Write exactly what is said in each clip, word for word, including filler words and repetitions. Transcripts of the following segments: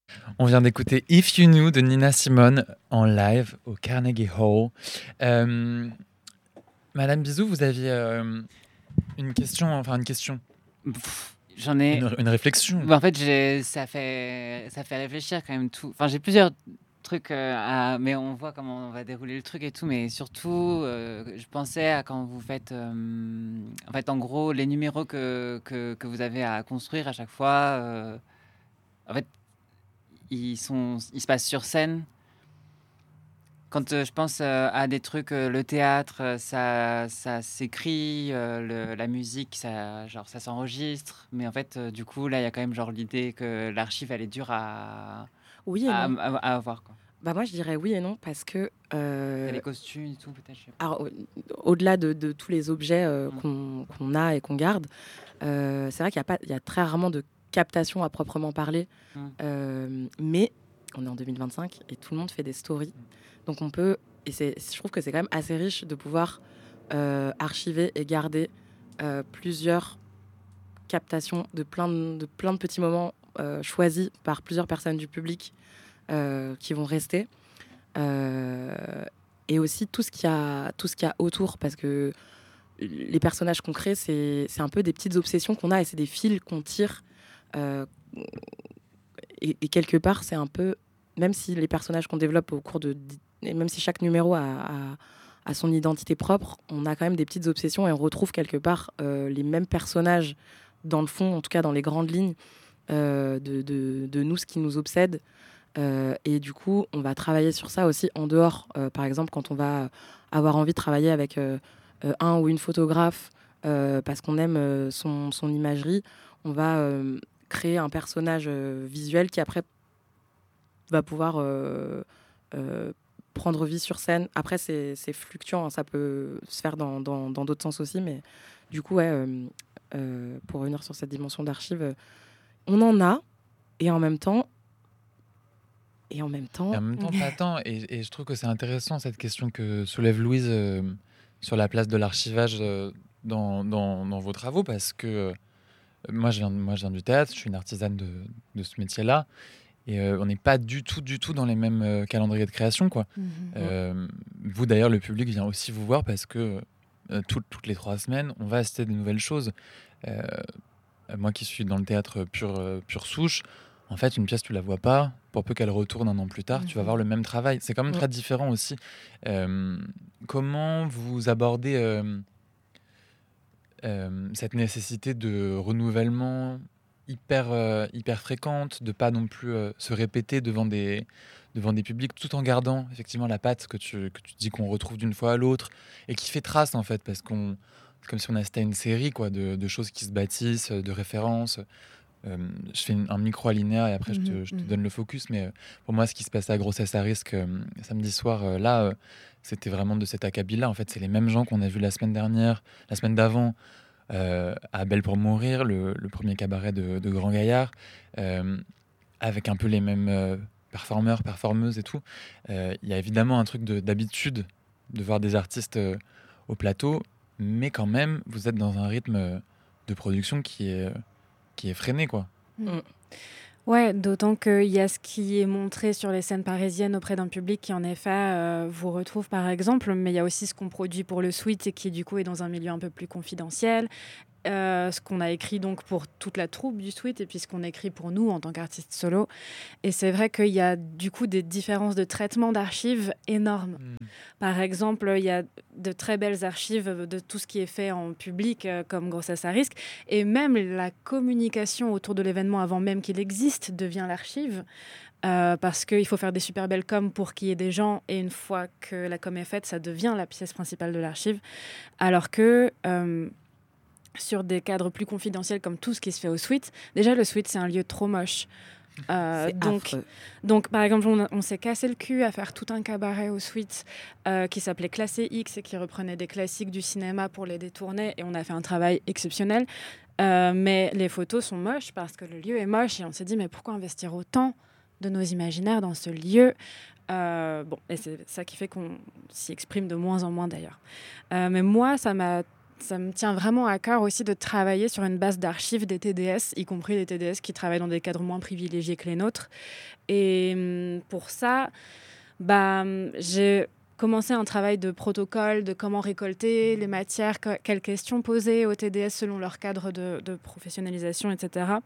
On vient d'écouter If You Knew de Nina Simone en live au Carnegie Hall. Euh, Madame Bizou, vous aviez euh, une question, enfin une question, Pff, J'en ai. une, une réflexion. Bah, en fait, j'ai... ça fait ça fait réfléchir quand même tout. Enfin, j'ai plusieurs trucs euh, à... mais on voit comment on va dérouler le truc et tout. Mais surtout, euh, je pensais à quand vous faites, euh, en fait, en gros, les numéros que, que, que vous avez à construire à chaque fois. euh, En fait, ils sont, ils se passent sur scène. Quand euh, je pense euh, à des trucs, euh, le théâtre, euh, ça, ça s'écrit, euh, le- la musique, ça, genre, ça s'enregistre. Mais en fait, euh, du coup, là, il y a quand même genre l'idée que l'archive, elle est dure à, Oui et à, non. à- à avoir, quoi. Bah moi je dirais oui et non parce que Il y a euh, les costumes et tout, peut-être, je sais pas. alors, au- au-delà de, de tous les objets euh, Mm. qu'on qu'on a et qu'on garde, euh, c'est vrai qu'il y a pas, il y a très rarement de captation à proprement parler. Mm. Euh, mais on est en deux mille vingt-cinq et tout le monde fait des stories, donc on peut et c'est, je trouve que c'est quand même assez riche de pouvoir euh, archiver et garder euh, plusieurs captations de plein de, de plein de petits moments euh, choisis par plusieurs personnes du public euh, qui vont rester. Euh, et aussi tout ce qu'il y a, tout ce qu'il y a autour, parce que les personnages qu'on crée, c'est, c'est un peu des petites obsessions qu'on a et c'est des fils qu'on tire. Euh, et, et quelque part, c'est un peu, même si les personnages qu'on développe au cours de, et même si chaque numéro a, a, a son identité propre, on a quand même des petites obsessions et on retrouve quelque part euh, les mêmes personnages dans le fond, en tout cas dans les grandes lignes euh, de, de, de nous, ce qui nous obsède. Euh, et du coup, on va travailler sur ça aussi en dehors. Euh, par exemple, quand on va avoir envie de travailler avec euh, euh, un ou une photographe euh, parce qu'on aime euh, son, son imagerie, on va euh, créer un personnage euh, visuel qui après va pouvoir euh, euh, prendre vie sur scène. Après, c'est, c'est fluctuant, hein, ça peut se faire dans, dans, dans d'autres sens aussi, mais du coup, ouais, euh, euh, pour revenir sur cette dimension d'archive, euh, on en a, et en même temps, et en même temps, Et en même temps, pas tant. Et, et je trouve que c'est intéressant cette question que soulève Louise euh, sur la place de l'archivage euh, dans, dans, dans vos travaux, parce que euh, moi, je viens, moi, je viens du théâtre, je suis une artisane de, de ce métier-là, et euh, on n'est pas du tout, du tout dans les mêmes euh, calendriers de création, quoi. Mhm. Euh, vous, d'ailleurs, le public vient aussi vous voir parce que euh, tout- toutes les trois semaines, on va assister à de nouvelles choses. Euh, Moi qui suis dans le théâtre pure, euh, pure souche, en fait, une pièce, tu la vois pas. Pour peu qu'elle retourne un an plus tard, tu vas Mhm. voir le même travail. C'est quand même Ouais. très différent aussi. Euh, Comment vous abordez euh, euh, cette nécessité de renouvellement hyper, euh, hyper fréquente, de pas non plus euh, se répéter devant des, devant des publics, tout en gardant effectivement la patte que tu, que tu dis qu'on retrouve d'une fois à l'autre et qui fait trace en fait, parce qu'on c'est comme si on assistait à une série quoi, de, de choses qui se bâtissent, de références. Euh, je fais une- un micro alinéa et après je te, Mhm, je te mhm. donne le focus, mais euh, pour moi, ce qui se passe à Grossesse à risque euh, samedi soir, euh, là, euh, c'était vraiment de cet acabit-là. En fait, c'est les mêmes gens qu'on a vus la semaine dernière, la semaine d'avant, euh, à Belle pour mourir, le, le premier cabaret de, de Grand Gaillard, euh, avec un peu les mêmes euh, performeurs, performeuses et tout. Euh, Il y a évidemment un truc de- d'habitude de voir des artistes euh, au plateau, mais quand même, vous êtes dans un rythme euh, de production qui est, euh, qui est freiné, quoi. Mm. Ouais, d'autant qu'il y a ce qui est montré sur les scènes parisiennes auprès d'un public qui, en effet, euh, vous retrouve par exemple, mais il y a aussi ce qu'on produit pour le suite et qui, du coup, est dans un milieu un peu plus confidentiel. Euh, ce qu'on a écrit donc pour toute la troupe du Sweet et puis ce qu'on écrit pour nous en tant qu'artiste solo. Et c'est vrai qu'il y a du coup des différences de traitement d'archives énormes. Mm. Par exemple, il y a de très belles archives de tout ce qui est fait en public, euh, comme Grossesse à risque. Et même la communication autour de l'événement avant même qu'il existe devient l'archive. Euh, parce qu'il faut faire des super belles coms pour qu'il y ait des gens. Et une fois que la com est faite, ça devient la pièce principale de l'archive. Alors que... Euh, sur des cadres plus confidentiels comme tout ce qui se fait au Sweet. Déjà, le Sweet, c'est un lieu trop moche. Euh, C'est donc, affreux. donc, par exemple, on, on s'est cassé le cul à faire tout un cabaret au Sweet euh, qui s'appelait Classé X et qui reprenait des classiques du cinéma pour les détourner. Et on a fait un travail exceptionnel. Euh, mais les photos sont moches parce que le lieu est moche. Et on s'est dit, mais pourquoi investir autant de nos imaginaires dans ce lieu euh, bon, et c'est ça qui fait qu'on s'y exprime de moins en moins d'ailleurs. Euh, mais moi, ça m'a ça me tient vraiment à cœur aussi de travailler sur une base d'archives des T D S, y compris des T D S qui travaillent dans des cadres moins privilégiés que les nôtres. Et hum, pour ça, bah, hum, j'ai commencé un travail de protocole, de comment récolter les matières, que- quelles questions poser aux T D S selon leur cadre de, de professionnalisation, et cetera.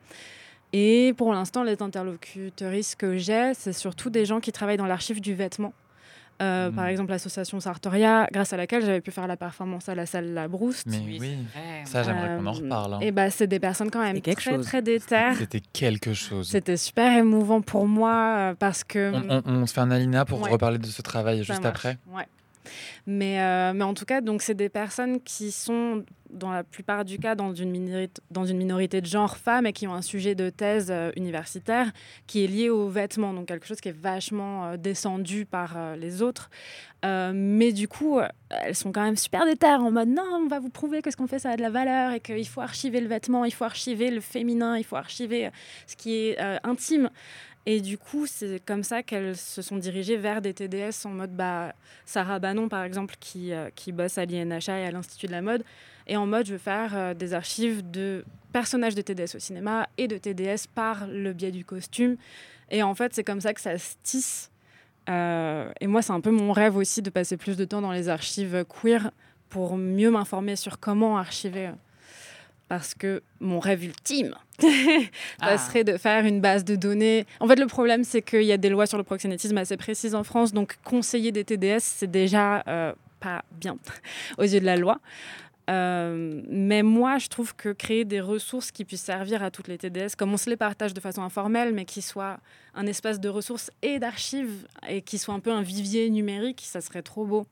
Et pour l'instant, les interlocuteuristes que j'ai, c'est surtout des gens qui travaillent dans l'archive du vêtement. Euh, Mm. Par exemple, l'association Sartoria, grâce à laquelle j'avais pu faire la performance à la salle La Brouste. Mais Oui, oui, c'est vrai. ça j'aimerais qu'on en Euh, reparle. hein. Et bah, c'est des personnes quand même C'est quelque très, chose. très déterres. C'était quelque chose. C'était super émouvant pour moi euh, parce que... On, on- on se fait un alinéa pour Ouais. reparler de ce travail Ça juste marche, après. ouais. Mais, euh, mais en tout cas, donc c'est des personnes qui sont, dans la plupart du cas, dans une, minorité, dans une minorité de genre femmes et qui ont un sujet de thèse euh, universitaire qui est lié aux vêtements, donc quelque chose qui est vachement euh, descendu par euh, les autres. Euh, mais du coup, euh, elles sont quand même super déterres en mode non, on va vous prouver que ce qu'on fait, ça a de la valeur et qu'il faut archiver le vêtement, il faut archiver le féminin, il faut archiver euh, ce qui est euh, intime. Et du coup, c'est comme ça qu'elles se sont dirigées vers des T D S en mode bah, Sarah Bannon, par exemple, qui, euh, qui bosse à l'I N H A et à l'Institut de la mode, et en mode je veux faire euh, des archives de personnages de T D S au cinéma et de T D S par le biais du costume. Et en fait, c'est comme ça que ça se tisse. Euh, et moi, c'est un peu mon rêve aussi de passer plus de temps dans les archives queer pour mieux m'informer sur comment archiver. Parce que mon rêve ultime, ça Ah. serait de faire une base de données. En fait, le problème, c'est qu'il y a des lois sur le proxénétisme assez précises en France. Donc, conseiller des T D S, c'est déjà euh, pas bien aux yeux de la loi. Euh, mais moi, je trouve que créer des ressources qui puissent servir à toutes les T D S, comme on se les partage de façon informelle, mais qui soient un espace de ressources et d'archives, et qui soit un peu un vivier numérique, ça serait trop beau.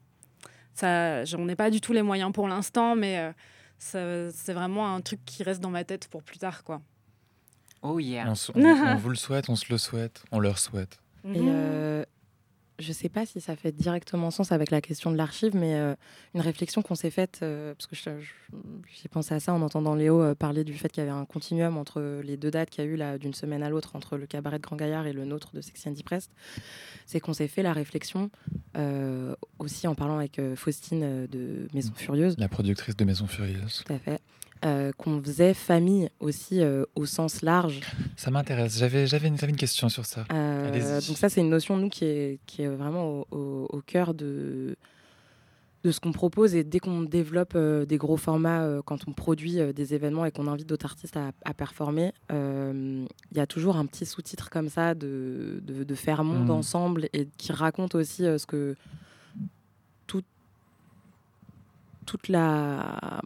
Ça, j'en ai pas du tout les moyens pour l'instant, mais... Euh, Ça, c'est vraiment un truc qui reste dans ma tête pour plus tard, quoi. Oh yeah. On, se- on- on vous le souhaite, on se le souhaite, on leur souhaite. Et euh, je sais pas si ça fait directement sens avec la question de l'archive, mais euh, une réflexion qu'on s'est faite, euh, parce que je- je- j'ai pensé à ça en entendant Léo euh, parler du fait qu'il y avait un continuum entre les deux dates qu'il y a eu là, d'une semaine à l'autre, entre le cabaret de Grand Gaillard et le nôtre de Sexy and Depressed. C'est qu'on s'est fait la réflexion, euh, aussi en parlant avec euh, Faustine euh, de Maison Furieuse, La productrice de Maison Furieuse. tout à fait, euh, qu'on faisait famille aussi euh, au sens large. Ça m'intéresse. J'avais, j'avais, une, j'avais une question sur ça. Euh, Allez-y. donc ça, c'est une notion, nous, qui est, qui est vraiment au, au- au cœur de, de ce qu'on propose. Et dès qu'on développe euh, des gros formats, euh, quand on produit euh, des événements et qu'on invite d'autres artistes à, à performer, euh, il y a toujours un petit sous-titre comme ça de, de, de faire monde Mm. ensemble et qui raconte aussi euh, ce que tout, toute la...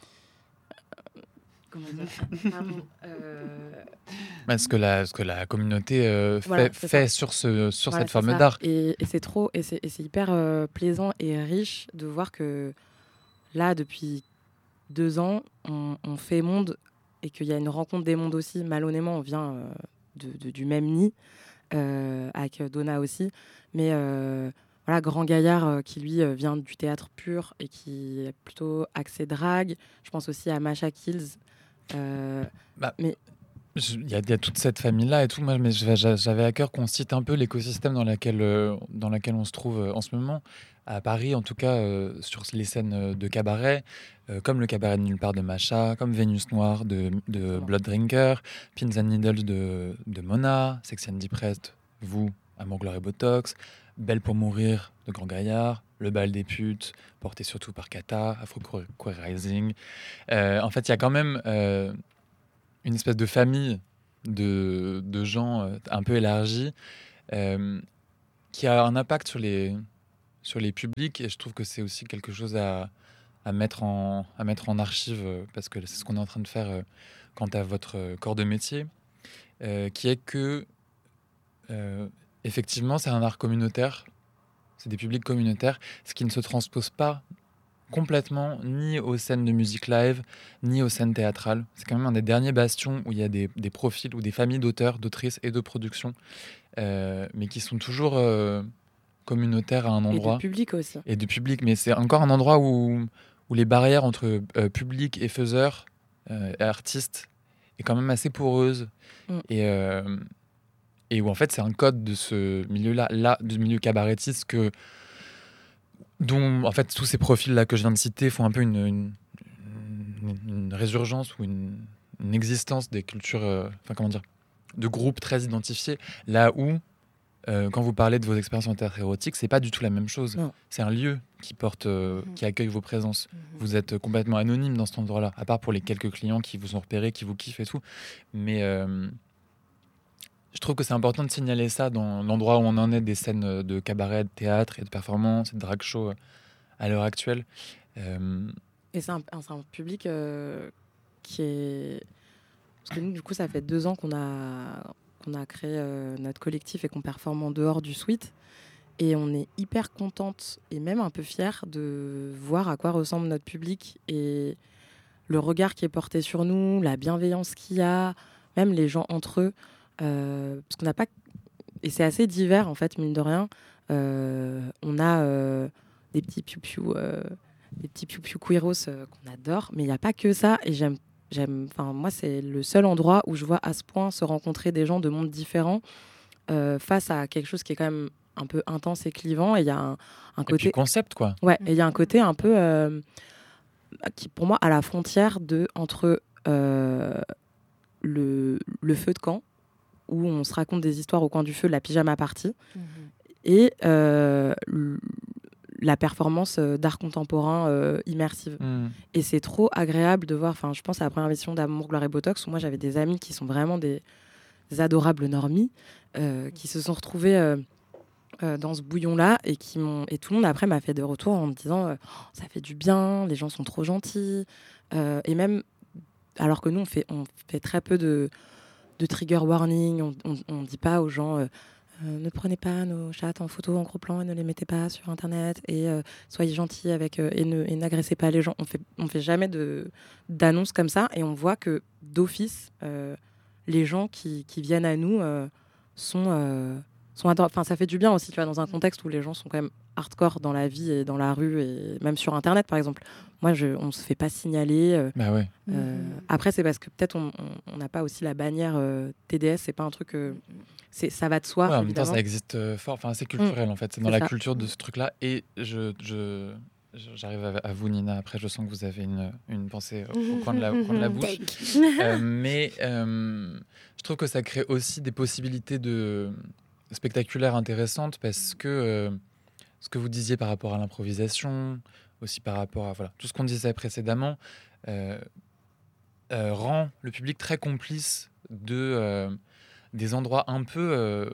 Comment dire Pardon, euh, Bah, ce que la, ce que la communauté euh, fait, Voilà, c'est fait ça. sur, ce, sur Voilà, cette c'est forme ça. d'art. Et, et c'est trop, et c'est, et c'est hyper euh, plaisant et riche de voir que là, depuis deux ans, on, on fait monde et qu'il y a une rencontre des mondes aussi. Malhonnêtement, on vient euh, de, de- du même nid, euh, avec Donna aussi. Mais euh, voilà, Grand Gaillard euh, qui lui euh, vient du théâtre pur et qui est plutôt axé drague. Je pense aussi à Masha Kills. Euh, Je- Il y, a- il y a toute cette famille-là et tout. Moi, mais je- j'a- j'avais à cœur qu'on cite un peu l'écosystème dans laquelle, euh, dans laquelle on se trouve euh, en ce moment. À Paris, en tout cas, euh, sur les scènes euh, de cabaret, euh, comme le cabaret de Nulle part de Macha, comme Vénus Noire de, de Blood Drinker, Pins and Needles de, de Mona, Sexy and Depressed, vous, Amour, Gloire et Botox, Belle pour mourir de Grand Gaillard, Le bal des putes, porté surtout par Kata, Afro Queer Rising. Euh, en fait, il y a quand même euh, une espèce de famille de, de gens euh, un peu élargie euh, qui a un impact sur les, sur les publics et je trouve que c'est aussi quelque chose à, à, mettre, en, à mettre en archive euh, parce que c'est ce qu'on est en train de faire euh, quant à votre euh, corps de métier euh, qui est que euh, effectivement c'est un art communautaire, c'est des publics communautaires, ce qui ne se transpose pas complètement ni aux scènes de musique live, ni aux scènes théâtrales. C'est quand même un des derniers bastions où il y a des, des profils ou des familles d'auteurs, d'autrices et de productions, euh, mais qui sont toujours euh, communautaires à un et endroit. de public aussi. Et de public. Mais c'est encore un endroit où, où les barrières entre euh, public et faiseur, euh, et artistes, est quand même assez poreuse. Mm. Et, euh, et où en fait c'est un code de ce milieu-là, là, du milieu cabaretiste que dont en fait tous ces profils là que je viens de citer font un peu une, une, une, une résurgence ou une, une existence des cultures, euh, enfin comment dire, de groupes très identifiés, là où Euh, quand vous parlez de vos expériences en théâtre érotique, c'est pas du tout la même chose. Non. C'est un lieu qui porte, euh, Mhm. qui accueille vos présences. Mhm. Vous êtes complètement anonyme dans cet endroit-là, à part pour les quelques clients qui vous ont repéré, qui vous kiffent et tout. Mais euh, je trouve que c'est important de signaler ça dans l'endroit où on en est des scènes de cabaret, de théâtre et de performance et de drag show euh, à l'heure actuelle. Euh, Et c'est un, un- c'est un public euh, qui est... Parce que nous, du coup, ça fait deux ans qu'on a, qu'on a créé euh, notre collectif et qu'on performe en dehors du suite. Et on est hyper contente et même un peu fière de voir à quoi ressemble notre public et le regard qui est porté sur nous, la bienveillance qu'il y a, même les gens entre eux. Euh, parce qu'on n'a pas... Et c'est assez divers, en fait, mine de rien. Euh, on a euh, des petits piou-piou, euh, des petits piou-piou queeros euh, qu'on adore, mais il n'y a pas que ça. Et j'aime, j'aime, enfin, moi, c'est le seul endroit où je vois à ce point se rencontrer des gens de mondes différents euh, face à quelque chose qui est quand même un peu intense et clivant. Et il y a un, un et puis côté... concept, quoi. Ouais, et il y a un côté un peu... euh, qui, pour moi, à la frontière de, entre euh, le, le feu de camp, où on se raconte des histoires au coin du feu, la pyjama party, Mhm. et euh, l- la performance euh, d'art contemporain euh, immersive. Mm. Et c'est trop agréable de voir, enfin, je pense à la première émission d'Amour, Gloire et Botox, où moi j'avais des amis qui sont vraiment des, des adorables normies, euh, qui se sont retrouvés euh, euh, dans ce bouillon-là, et, qui m'ont, et tout le monde après m'a fait des retours en me disant euh, oh, ça fait du bien, les gens sont trop gentils, euh, et même, alors que nous on fait, on fait très peu de de trigger warning, on ne dit pas aux gens euh, euh, ne prenez pas nos chats en photo en gros plan et ne les mettez pas sur internet et euh, soyez gentils avec euh, et, ne, et n'agressez pas les gens. On fait on fait jamais de d'annonces comme ça et on voit que d'office euh, les gens qui, qui viennent à nous euh, sont euh, sont ador- enfin ça fait du bien aussi, tu vois, dans un contexte où les gens sont quand même hardcore dans la vie et dans la rue et même sur internet par exemple. Moi je on se fait pas signaler euh, Bah ouais. euh, Mhm. après, c'est parce que peut-être on on- on n'a pas aussi la bannière euh, T D S. C'est pas un truc. euh, c'est ça va de soi, Ouais, en même temps, évidemment. ça existe euh, fort. Enfin, c'est culturel, en fait. C'est dans c'est la ça. culture de ce truc-là. Et je, je, je- j'arrive à, à vous, Nina. Après, je sens que vous avez une, une pensée au, au coin de la, au coin de la bouche. Euh, mais euh, je trouve que ça crée aussi des possibilités de spectaculaires intéressantes parce que euh, ce que vous disiez par rapport à l'improvisation, aussi par rapport à voilà, tout ce qu'on disait précédemment, euh, euh, rend le public très complice de euh, des endroits un peu euh,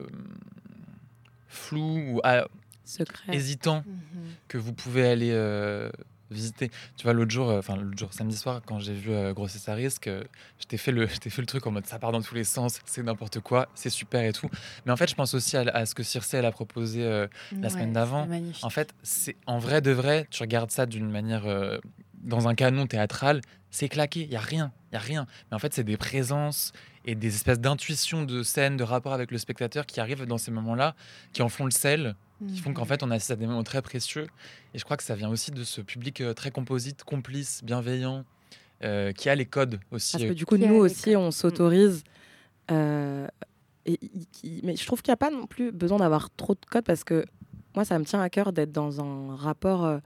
flous ou ah, Secret. hésitants Mhm. que vous pouvez aller euh, visiter. Tu vois, l'autre jour, euh, enfin l'autre jour, samedi soir, quand j'ai vu euh, Grossesse à risque, euh, je t'ai fait le, je t'ai fait le truc en mode ça part dans tous les sens, c'est n'importe quoi, c'est super et tout. Mais en fait, je pense aussi à, à ce que Circe elle a proposé euh, la Ouais, semaine d'avant. c'était magnifique. En fait, c'est en vrai de vrai, tu regardes ça d'une manière euh, dans un canon théâtral, c'est claqué, il y a rien, il y a rien. Mais en fait, c'est des présences et des espèces d'intuitions de scène, de rapport avec le spectateur qui arrivent dans ces moments-là, qui en font le sel, qui font qu'en Mhm. fait on assiste à des moments très précieux. Et je crois que ça vient aussi de ce public euh, très composite, complice, bienveillant, euh, qui a les codes aussi. Parce que euh. du coup, Qui a nous les aussi, codes. on s'autorise. euh, et, et- qui- mais je trouve qu'il n'y a pas non plus besoin d'avoir trop de codes parce que moi, ça me tient à cœur d'être dans un rapport, euh,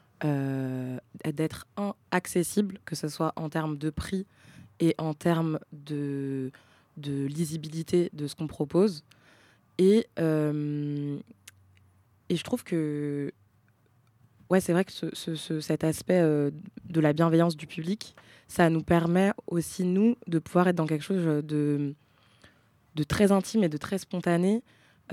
euh, d'être un accessible, que ce soit en termes de prix et en termes de, de lisibilité de ce qu'on propose. Et, euh, et je trouve que ouais, c'est vrai que ce, ce- ce- cet aspect euh, de la bienveillance du public, ça nous permet aussi, nous, de pouvoir être dans quelque chose de, de très intime et de très spontané.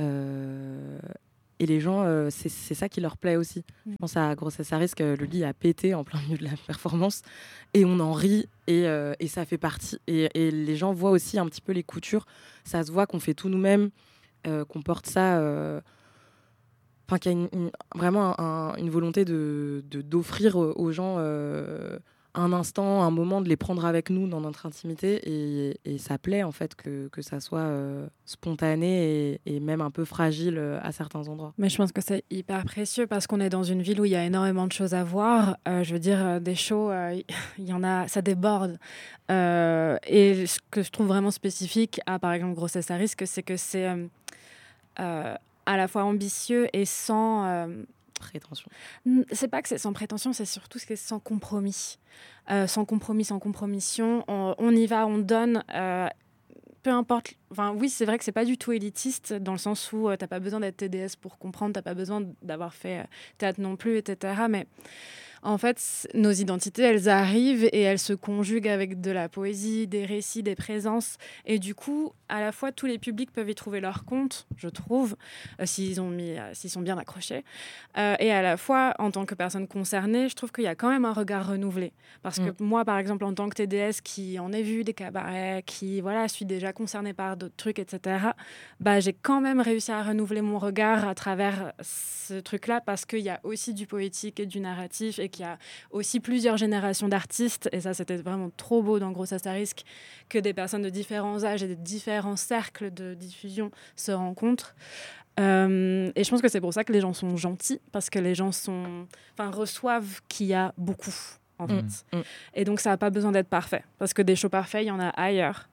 Euh, et les gens, euh, c'est c'est ça qui leur plaît aussi. Mm. Je pense à Grossesse à risque, le lit a pété en plein milieu de la performance et on en rit et, euh, et ça fait partie. Et, et les gens voient aussi un petit peu les coutures. Ça se voit qu'on fait tout nous-mêmes, euh, qu'on porte ça... euh, Enfin, qu'il y a une- une- vraiment un- une volonté de, de- d'offrir aux aux gens euh, un instant, un moment, de les prendre avec nous dans notre intimité. Et, et ça plaît, en fait, que, que ça soit euh, spontané et, et même un peu fragile euh, à certains endroits. Mais je pense que c'est hyper précieux parce qu'on est dans une ville où il y a énormément de choses à voir. Euh, je veux dire, euh, des shows, euh, il y en a, ça déborde. Euh, et ce que je trouve vraiment spécifique à, par exemple, Grossesse à risque, c'est que c'est euh, euh, à la fois ambitieux et sans, euh, prétention. C'est pas que c'est sans prétention, c'est surtout que c'est sans compromis. Euh, sans compromis, sans compromission. On, on y va, on donne. Euh, peu importe. Enfin, oui, c'est vrai que c'est pas du tout élitiste dans le sens où euh, t'as pas besoin d'être T D S pour comprendre, t'as pas besoin d'avoir fait euh, théâtre non plus, et cetera. Mais en fait, nos identités, elles arrivent et elles se conjuguent avec de la poésie, des récits, des présences. Et du coup, à la fois, tous les publics peuvent y trouver leur compte, je trouve, euh, s'ils ont mis, euh, s'ils sont bien accrochés. Euh, et à la fois, en tant que personne concernée, je trouve qu'il y a quand même un regard renouvelé. Parce que mmh. moi, par exemple, en tant que T D S qui en ai vu des cabarets, qui voilà, suis déjà concernée par d'autres trucs, et cetera, bah, j'ai quand même réussi à renouveler mon regard à travers ce truc-là parce qu'il y a aussi du poétique et du narratif et qu'il y a aussi plusieurs générations d'artistes, et ça c'était vraiment trop beau dans Grosse Astérisque, que des personnes de différents âges et de différents cercles de diffusion se rencontrent. Euh, et je pense que c'est pour ça que les gens sont gentils, parce que les gens sont, enfin, reçoivent qu'il y a beaucoup, en mmh. fait. Mmh. Et donc ça n'a pas besoin d'être parfait, parce que des shows parfaits, il y en a ailleurs.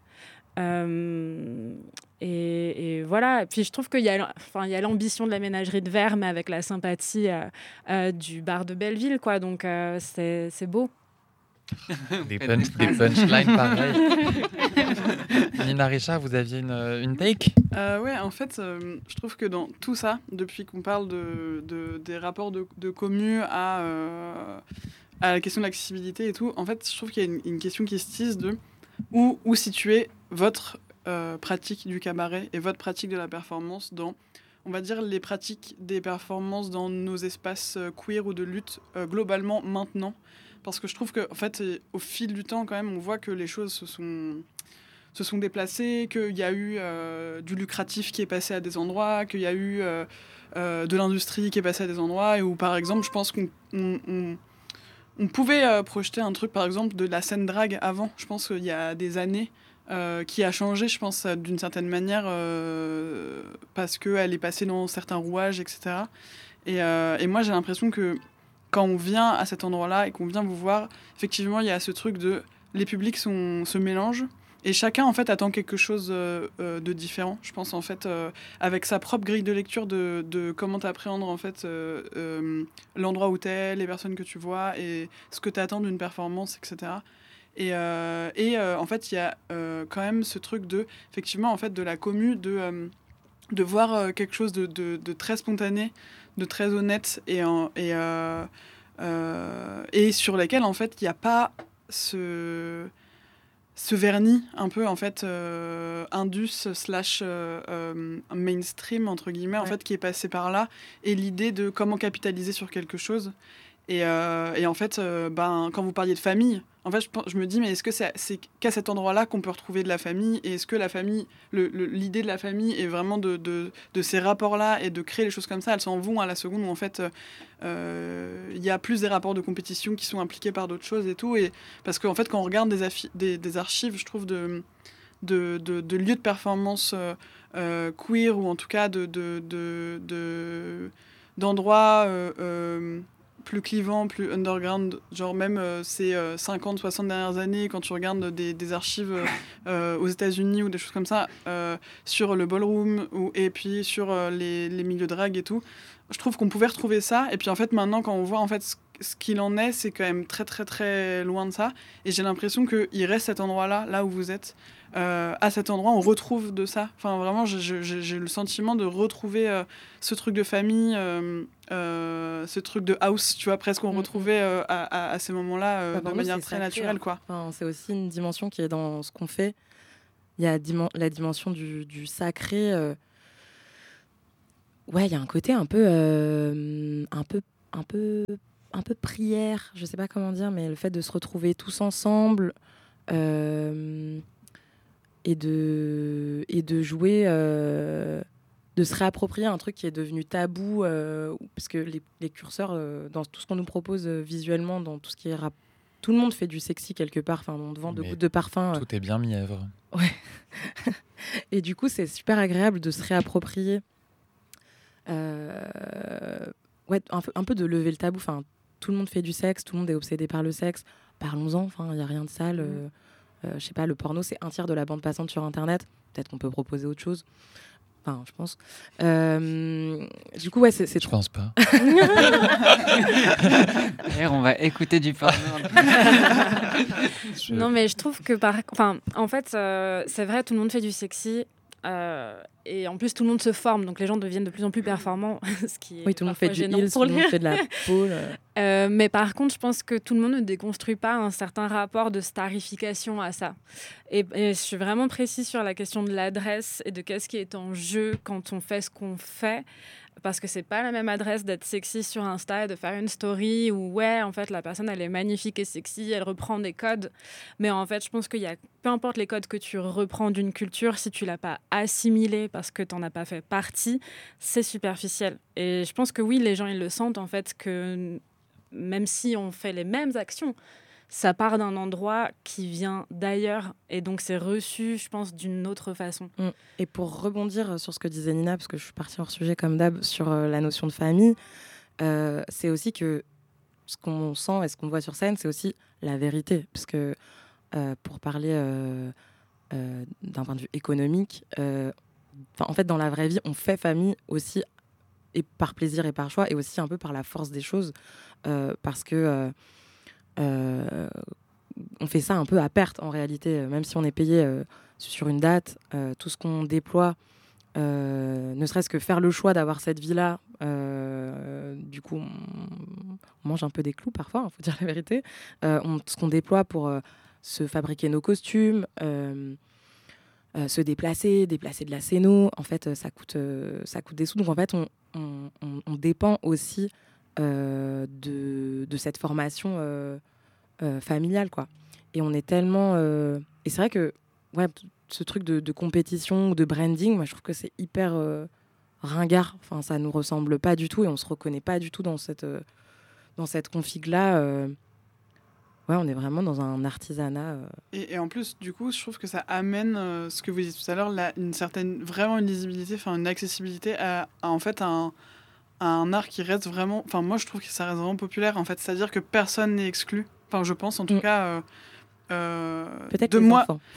Euh, et, et voilà. Et puis je trouve qu'il y a, enfin, il y a l'ambition de la ménagerie de verre, mais avec la sympathie euh, euh, du bar de Belleville, quoi. Donc euh, c'est, c'est beau. Des, punch, des punchlines pareilles. Nina Richard, vous aviez une, une take euh, Ouais, en fait, euh, je trouve que dans tout ça, depuis qu'on parle de, de, des rapports de, de commu à, euh, à la question de l'accessibilité et tout, en fait, je trouve qu'il y a une, une question qui se tisse de où, où situer votre euh, pratique du cabaret et votre pratique de la performance dans, on va dire, les pratiques des performances dans nos espaces euh, queer ou de lutte euh, globalement maintenant. Parce que je trouve qu'en fait, au fil du temps, quand même, on voit que les choses se sont, se sont déplacées, qu'il y a eu euh, du lucratif qui est passé à des endroits, qu'il y a eu euh, euh, de l'industrie qui est passée à des endroits, et où, par exemple, je pense qu'on on, on, on pouvait euh, projeter un truc, par exemple, de la scène drague avant. Je pense qu'il y a des années, euh, qui a changé, je pense, d'une certaine manière, euh, parce qu'elle est passée dans certains rouages, et cetera. Et, euh, et moi, j'ai l'impression que quand on vient à cet endroit-là et qu'on vient vous voir, effectivement, il y a ce truc de les publics sont, se mélangent et chacun en fait attend quelque chose euh, euh, de différent. Je pense en fait euh, avec sa propre grille de lecture de, de comment t'appréhender en fait euh, euh, l'endroit où t'es, les personnes que tu vois et ce que t'attends d'une performance, et cetera. Et, euh, et euh, en fait, il y a euh, quand même ce truc de effectivement en fait de la commu de euh, de voir euh, quelque chose de, de, de très spontané, de très honnête et, en, et, euh, euh, et sur lesquels en fait il n'y a pas ce, ce vernis un peu en fait euh, indus slash euh, euh, mainstream entre guillemets en ouais. fait qui est passé par là et l'idée de comment capitaliser sur quelque chose et, euh, et en fait euh, ben quand vous parliez de famille en fait je, je me dis mais est-ce que c'est, c'est qu'à cet endroit-là qu'on peut retrouver de la famille et est-ce que la famille le, le, l'idée de la famille est vraiment de, de, de ces rapports-là et de créer les choses comme ça, elles s'en vont à la seconde où en fait il euh, y a plus des rapports de compétition qui sont impliqués par d'autres choses et tout et parce qu'en fait quand on regarde des, affi- des, des archives je trouve de de, de, de lieux de performance euh, euh, queer ou en tout cas de, de, de, de, d'endroits euh, euh, plus clivant, plus underground, genre même euh, ces euh, cinquante soixante dernières années, quand tu regardes des, des archives euh, aux États-Unis ou des choses comme ça, euh, sur le ballroom ou, et puis sur euh, les, les milieux drag et tout, je trouve qu'on pouvait retrouver ça. Et puis en fait, maintenant, quand on voit en fait ce, ce qu'il en est, c'est quand même très très très loin de ça. Et j'ai l'impression qu'il reste cet endroit-là, là où vous êtes. Euh, à cet endroit, on retrouve de ça. Enfin, vraiment, j'ai, j'ai, j'ai le sentiment de retrouver euh, ce truc de famille, euh, euh, ce truc de house, tu vois, presque qu'on mmh. retrouvait euh, à, à, à ces moments-là euh, bah, de manière très sacré, naturelle, quoi. Enfin, c'est aussi une dimension qui est dans ce qu'on fait. Il y a dim- la dimension du, du sacré. Euh... Ouais, il y a un côté un peu, euh, un peu, un peu, un peu prière. Je sais pas comment dire, mais le fait de se retrouver tous ensemble. Euh... Et de, et de jouer, euh, de se réapproprier un truc qui est devenu tabou, euh, parce que les, les curseurs, euh, dans tout ce qu'on nous propose euh, visuellement, dans tout ce qui est rap, tout le monde fait du sexy quelque part, enfin, on te vend de gouttes de parfum. Tout euh. est bien mièvre. Ouais. Et du coup, c'est super agréable de se réapproprier, euh, ouais, un peu, un peu de lever le tabou. Enfin, tout le monde fait du sexe, tout le monde est obsédé par le sexe. Parlons-en, enfin, il n'y a rien de sale. Euh, mmh. Euh, je sais pas, le porno, c'est un tiers de la bande passante sur Internet. Peut-être qu'on peut proposer autre chose. Enfin, je pense. Euh, du coup, ouais, c'est, c'est Je pense pas. D'ailleurs, on va écouter du porno. Je- Non, mais je trouve que, par... enfin, en fait, euh, c'est vrai, tout le monde fait du sexy. euh, et en plus, tout le monde se forme. Donc, les gens deviennent de plus en plus performants. Ce qui est Oui, tout le monde parfois fait du gênant heels, pour tout le les- monde fait de la pole. euh. Euh, mais par contre, je pense que tout le monde ne déconstruit pas un certain rapport de starification à ça. Et, et je suis vraiment précise sur la question de l'adresse et de qu'est-ce qui est en jeu quand on fait ce qu'on fait. Parce que c'est pas la même adresse d'être sexy sur Insta et de faire une story où, ouais, en fait, la personne, elle est magnifique et sexy, elle reprend des codes. Mais en fait, je pense qu'il y a, peu importe les codes que tu reprends d'une culture, si tu l'as pas assimilé parce que t'en as pas fait partie, c'est superficiel. Et je pense que oui, les gens, ils le sentent, en fait, que même si on fait les mêmes actions, ça part d'un endroit qui vient d'ailleurs. Et donc, c'est reçu, je pense, d'une autre façon. Mm. Et pour rebondir sur ce que disait Nina, parce que je suis partie hors sujet comme d'hab sur euh, la notion de famille, euh, c'est aussi que ce qu'on sent et ce qu'on voit sur scène, c'est aussi la vérité. Parce que euh, pour parler euh, euh, d'un point de vue économique, euh, 'fin, en fait, dans la vraie vie, on fait famille aussi et par plaisir et par choix, et aussi un peu par la force des choses, euh, parce que euh, euh, on fait ça un peu à perte en réalité, euh, même si on est payé euh, sur une date, euh, tout ce qu'on déploie, euh, ne serait-ce que faire le choix d'avoir cette vie-là, euh, du coup on, on mange un peu des clous parfois, il faut dire la vérité, euh, on, ce qu'on déploie pour euh, se fabriquer nos costumes, euh, euh, se déplacer, déplacer de la scéno, en fait euh, ça, coûte, euh, ça coûte des sous, donc en fait on, on, on, on dépend aussi euh, de, de cette formation euh, euh, familiale, quoi. Et on est tellement... euh, Et c'est vrai que ouais, ce truc de, de compétition ou de branding, moi, je trouve que c'est hyper euh, ringard. Enfin, ça nous ressemble pas du tout et on se reconnaît pas du tout dans cette, euh, dans cette config-là. euh. Ouais, on est vraiment dans un artisanat. euh. Et, et en plus, du coup, je trouve que ça amène euh, ce que vous disiez tout à l'heure, là, une certaine, vraiment une lisibilité, enfin une accessibilité à, à, en fait un, à un art qui reste vraiment. Enfin, moi, je trouve que ça reste vraiment populaire. En fait, c'est-à-dire que personne n'est exclu. Enfin, je pense, en tout Mm. cas. Euh, euh, Peut-être de les moi. enfants.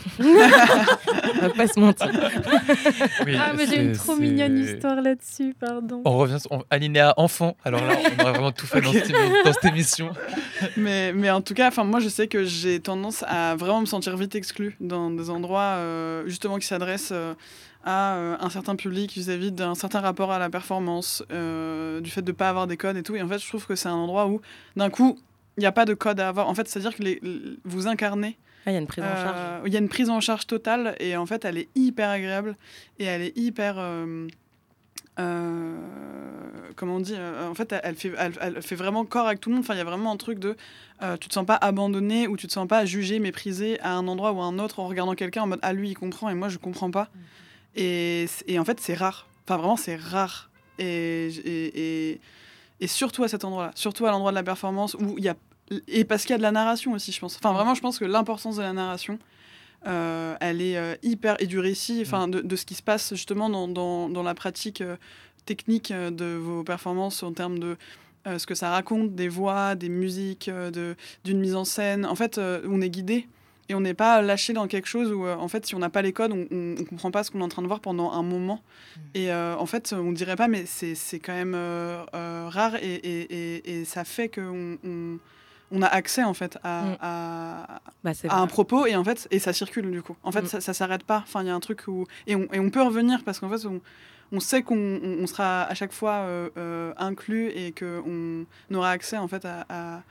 On va pas se mentir. Oui, Ah, mais j'ai c'est- une trop c'est- mignonne histoire là-dessus, pardon. On revient sur on- alinéa enfant. Alors là, on aurait vraiment tout fait dans, Ok. cette, émi- dans cette émission. mais, mais en tout cas, enfin, moi, je sais que j'ai tendance à vraiment me sentir vite exclue dans des endroits euh, justement qui s'adressent euh, à euh, un certain public vis-à-vis d'un certain rapport à la performance, euh, du fait de ne pas avoir des codes et tout. Et en fait, je trouve que c'est un endroit où, d'un coup, il n'y a pas de code à avoir. En fait, c'est-à-dire que les, les- vous incarnez. Ah, il y a une prise en charge. Euh, Il y a une prise en charge totale et en fait, elle est hyper agréable et elle est hyper. euh, euh, comment on dit euh, En fait, elle, elle fait, elle, elle fait vraiment corps avec tout le monde. Enfin, il y a vraiment un truc de. Euh, tu te sens pas abandonné ou tu te sens pas jugé, méprisé à un endroit ou à un autre en regardant quelqu'un en mode ah lui il comprend et moi je comprends pas. Et, et en fait, c'est rare. Enfin, vraiment, c'est rare. Et, et, et, et surtout à cet endroit-là, surtout à l'endroit de la performance où il y a. Et parce qu'il y a de la narration aussi, je pense. Enfin, vraiment, je pense que l'importance de la narration, euh, elle est euh, hyper. Et du récit, enfin, de, de ce qui se passe justement dans, dans, dans la pratique euh, technique euh, de vos performances en termes de. Euh, ce que ça raconte, des voix, des musiques, euh, de, d'une mise en scène. En fait, euh, on est guidé et on n'est pas lâché dans quelque chose où, euh, en fait, si on n'a pas les codes, on ne comprend pas ce qu'on est en train de voir pendant un moment. Mmh. Et euh, en fait, on ne dirait pas, mais c'est, c'est quand même euh, euh, rare et, et, et, et ça fait qu'on on, on a accès, en fait, à, mmh. à, bah, c'est à un propos et, en fait, et ça circule, du coup. En fait, mmh. ça ne s'arrête pas. Enfin, il y a un truc où... Et on, et on peut revenir parce qu'en fait, on... on sait qu'on on sera à chaque fois euh, euh, inclus et qu'on aura accès en fait à, à,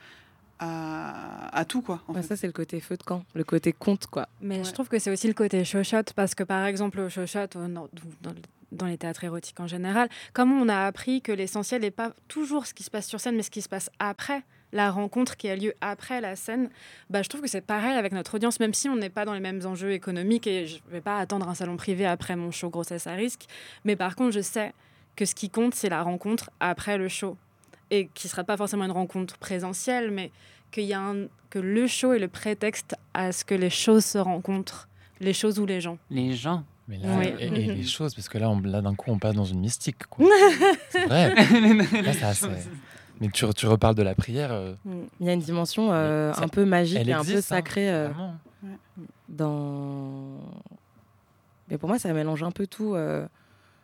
à, à tout quoi. En ouais, fait. Ça c'est le côté feu de camp, le côté conte quoi. Mais ouais. je trouve que c'est aussi le côté chochotte parce que par exemple au chochotte, dans, dans, dans les théâtres érotiques en général, comme on a appris que l'essentiel n'est pas toujours ce qui se passe sur scène mais ce qui se passe après. La rencontre qui a lieu après la scène, bah, je trouve que c'est pareil avec notre audience, même si on n'est pas dans les mêmes enjeux économiques et je ne vais pas attendre un salon privé après mon show Grossesse à risque. Mais par contre, je sais que ce qui compte, c'est la rencontre après le show. Et qui ne sera pas forcément une rencontre présentielle, mais qu'il y a un, que le show est le prétexte à ce que les choses se rencontrent, les choses ou les gens. Les gens. Mais là, Oui. et, et les choses, parce que là, on, là d'un coup, on passe dans une mystique. Quoi. C'est vrai. Là, ça, c'est... Mais tu, tu reparles de la prière. Euh... Il y a une dimension euh, ça, un peu magique et existe, un peu sacrée euh, ouais. dans. Mais pour moi, ça mélange un peu tout. Euh...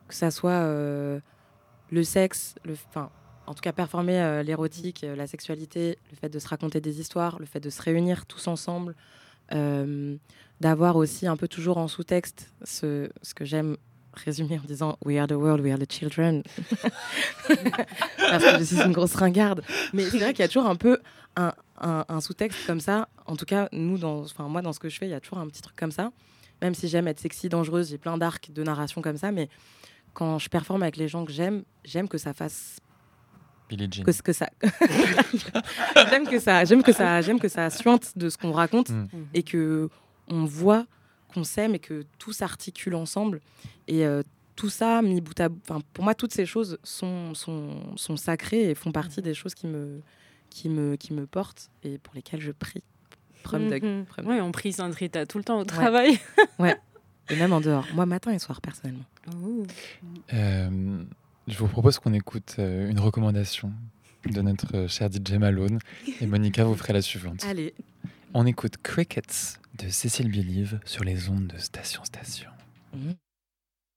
que ça soit euh, le sexe, le, enfin, en tout cas performer euh, l'érotique, euh, la sexualité, le fait de se raconter des histoires, le fait de se réunir tous ensemble, euh, d'avoir aussi un peu toujours en sous-texte ce, ce que j'aime résumer en disant We are the world, we are the children. Parce que je suis une grosse ringarde. Mais c'est vrai qu'il y a toujours un peu un, un, un sous-texte comme ça. En tout cas, nous, dans, enfin, moi, dans ce que je fais, il y a toujours un petit truc comme ça. Même si j'aime être sexy, dangereuse, j'ai plein d'arcs de narration comme ça. Mais quand je performe avec les gens que j'aime, j'aime que ça fasse. Billie Jean. Que, que ça... j'aime que ça, j'aime que ça, j'aime que ça suinte de ce qu'on raconte Mm. et que on voit qu'on s'aime et que tout s'articule ensemble. Et euh, tout ça, mis bout à bout, enfin, pour moi, toutes ces choses sont, sont, sont sacrées et font partie des choses qui me, qui, me, qui me portent et pour lesquelles je prie. Prom Dog. Mhm. Prom Oui, on prie Sainte Rita tout le temps au travail. Et même en dehors. Moi, matin et soir, personnellement. Ouh. Euh, je vous propose qu'on écoute euh, une recommandation de notre euh, cher D J Malone. Et Monica vous ferait la suivante. Allez. On écoute Crickets de Cécile Believe sur les ondes de Station Station. Mmh.